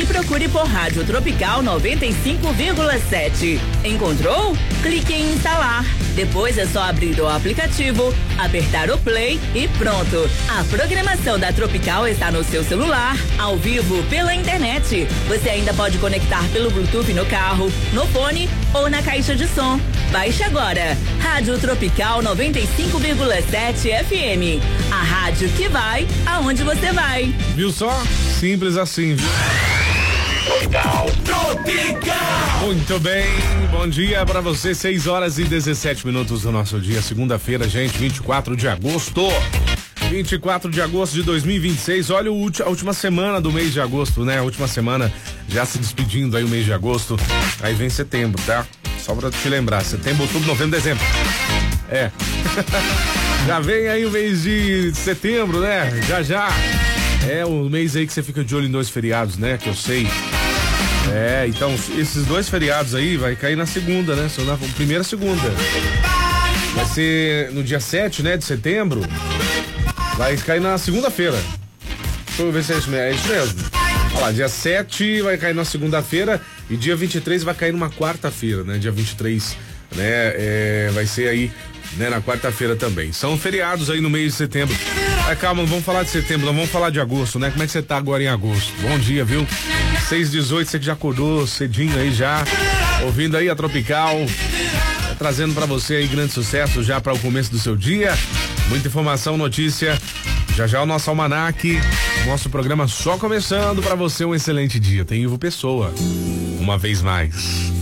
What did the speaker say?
e procure por Rádio Tropical 95,7. Encontrou? Clique em instalar. Depois é só abrir o aplicativo, apertar o play e pronto. A programação da Tropical está no seu celular, ao vivo pela internet. Você ainda pode conectar pelo Bluetooth no carro, no fone ou na caixa de som. Baixe agora. Rádio Tropical 95,7 FM. A rádio que vai aonde você vai. Viu só? Simples assim, viu? Tropical. Muito bem, bom dia pra você, 6h17 do nosso dia, segunda-feira, gente, 24 de agosto. 24 de agosto de 2026, olha a última semana do mês de agosto, né? A última semana já se despedindo aí o mês de agosto, aí vem setembro, tá? Só pra te lembrar, setembro, outubro, novembro, dezembro. É. Já vem aí o mês de setembro, né? Já. É o mês aí que você fica de olho em 2 feriados, né? Que eu sei. É, então esses 2 feriados aí vai cair na segunda, né? Só na primeira segunda. Vai ser no dia 7, né? De setembro. Vai cair na segunda-feira. Deixa eu ver se é isso mesmo. É isso mesmo. Olha lá, dia 7 vai cair na segunda-feira e dia 23 vai cair numa quarta-feira, né? Dia 23, né? Vai ser aí, né? Na quarta-feira também. São feriados aí no mês de setembro. Calma, não vamos falar de setembro, não vamos falar de agosto, né? Como é que você tá agora em agosto? Bom dia, viu? 6h18, você que já acordou cedinho aí já, ouvindo aí a Tropical, trazendo pra você aí grande sucesso já para o começo do seu dia. Muita informação, notícia, já o nosso almanaque, nosso programa só começando pra você, um excelente dia. Tem Ivo Pessoa, uma vez mais.